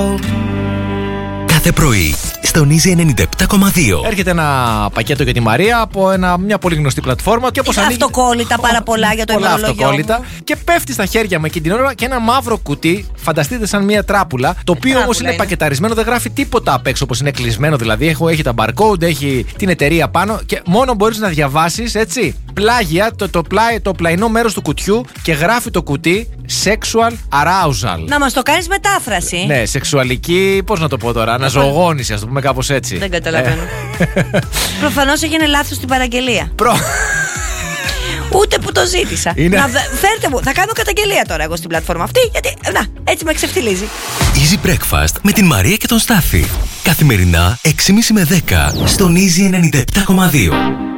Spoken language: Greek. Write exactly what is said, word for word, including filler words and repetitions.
Κάθε πρωί στον Easy ενενήντα επτά κόμμα δύο. Έρχεται ένα πακέτο για τη Μαρία από ένα, μια πολύ γνωστή πλατφόρμα. Και όπως Είχα ανοίγει... αυτοκόλλητα πάρα πολλά για το πολλά ημερολόγιο αυτοκόλλητα. μου. Και πέφτει στα χέρια μου εκείνη την ώρα και ένα μαύρο κουτί. Φανταστείτε σαν μια τράπουλα. Το οποίο όμως είναι, είναι πακεταρισμένο, δεν γράφει τίποτα απ' έξω, όπως είναι κλεισμένο. Δηλαδή έχω, έχει τα barcode, έχει την εταιρεία πάνω και μόνο μπορείς να διαβάσεις, έτσι, πλάγια το, το, πλάι, το πλαϊνό μέρος του κουτιού και γράφει το κουτί sexual arousal. Να μας το κάνεις μετάφραση. Ναι, σεξουαλική, πώς να το πω τώρα, αναζωογόνηση, ας το πούμε κάπως έτσι. Δεν καταλαβαίνω. Προφανώς έγινε λάθος στην παραγγελία. Προ... Ούτε που το ζήτησα. Είναι... Να, φέρτε μου, θα κάνω καταγγελία τώρα εγώ στην πλατφόρμα αυτή, γιατί να, έτσι με ξεφτιλίζει. Easy Breakfast με την Μαρία και τον Στάφη. Καθημερινά έξι και μισή με δέκα στον Easy ενενήντα επτά κόμμα δύο.